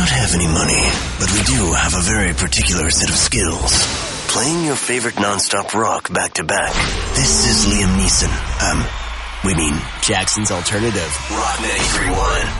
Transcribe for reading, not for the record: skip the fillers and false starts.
not have any money, but we do have a very particular set of skills. Playing your favorite non-stop rock back-to-back. This is Liam Neeson. Jackson's Alternative. Rock 93.1.